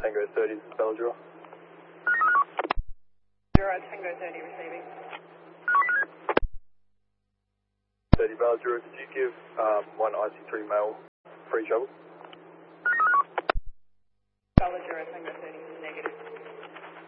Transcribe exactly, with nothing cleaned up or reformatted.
Tango thirty, Belladura. Zero Tango thirty receiving. thirty Belladura, could you give um, one I C three male free travel? Belladura Tango thirty, negative.